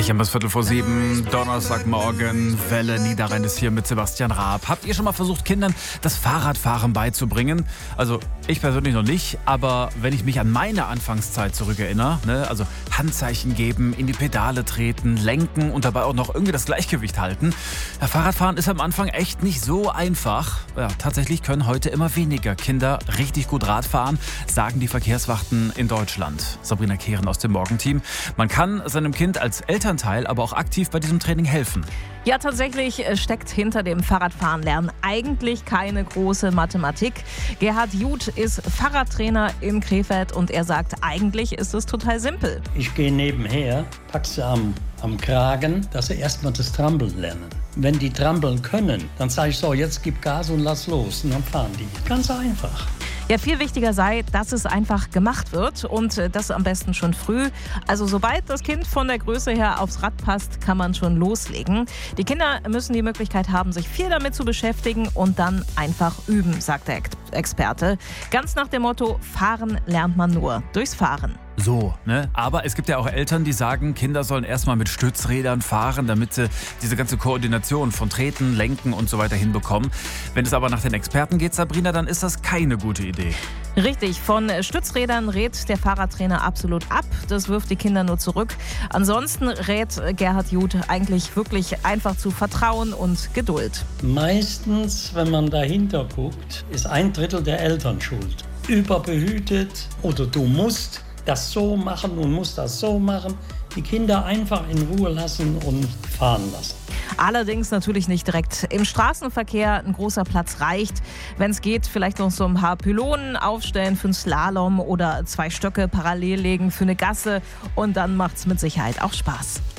Pech bis 6:15, Donnerstagmorgen, Welle Niederrhein ist hier mit Sebastian Raab. Habt ihr schon mal versucht, Kindern das Fahrradfahren beizubringen? Also ich persönlich noch nicht, aber wenn ich mich an meine Anfangszeit zurückerinnere, also Handzeichen geben, in die Pedale treten, lenken und dabei auch noch irgendwie das Gleichgewicht halten. Ja, Fahrradfahren ist am Anfang echt nicht so einfach. Ja, tatsächlich können heute immer weniger Kinder richtig gut Rad fahren, sagen die Verkehrswachten in Deutschland. Sabrina Kehren aus dem Morgenteam. Man kann seinem Kind als Elternteil aber auch aktiv bei diesem Training helfen. Ja, tatsächlich steckt hinter dem Fahrradfahrenlernen eigentlich keine große Mathematik. Gerhard Jud ist Fahrradtrainer in Krefeld und er sagt, eigentlich ist es total simpel. Ich gehe nebenher, pack sie am Kragen, dass sie erstmal das Trampeln lernen. Wenn die trampeln können, dann sage ich so, jetzt gib Gas und lass los und dann fahren die. Ganz einfach. Ja, viel wichtiger sei, dass es einfach gemacht wird und das am besten schon früh. Also sobald das Kind von der Größe her aufs Rad passt, kann man schon loslegen. Die Kinder müssen die Möglichkeit haben, sich viel damit zu beschäftigen und dann einfach üben, sagt der Experte. Ganz nach dem Motto, fahren lernt man nur durchs Fahren. So, Aber es gibt ja auch Eltern, die sagen, Kinder sollen erstmal mit Stützrädern fahren, damit sie diese ganze Koordination von Treten, Lenken und so weiter hinbekommen. Wenn es aber nach den Experten geht, Sabrina, dann ist das keine gute Idee. Richtig, von Stützrädern rät der Fahrradtrainer absolut ab. Das wirft die Kinder nur zurück. Ansonsten rät Gerhard Jud eigentlich wirklich einfach zu Vertrauen und Geduld. Meistens, wenn man dahinter guckt, ist 1/3 der Eltern schuld. Überbehütet oder du musst das so machen und musst das so machen. Die Kinder einfach in Ruhe lassen und fahren lassen. Allerdings natürlich nicht direkt im Straßenverkehr. Ein großer Platz reicht. Wenn es geht, vielleicht noch so ein paar Pylonen aufstellen für einen Slalom oder 2 Stöcke parallel legen für eine Gasse. Und dann macht es mit Sicherheit auch Spaß.